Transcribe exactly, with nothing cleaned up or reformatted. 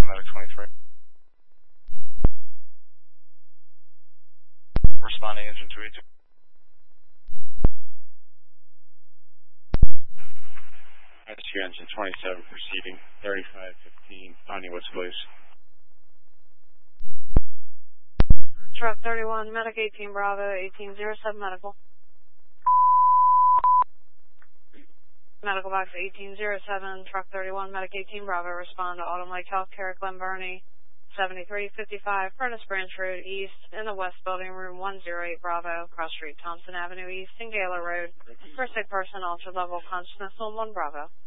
Medic twenty-three. Responding engine two eighty-two. Rescue engine twenty-seven proceeding, thirty-five fifteen, finding what's please. Truck thirty-one, Medic eighteen Bravo, eighteen oh seven Medical. Medical box eighteen oh seven, Truck thirty-one, Medic eighteen Bravo, respond to Autumn Lake Healthcare, Glen Burnie, seventy-three fifty-five, Furnace Branch Road East, in the West Building, room one oh eight Bravo, cross street Thompson Avenue East, and Gaylor Road. First aid person, ultra level consciousness on one Bravo.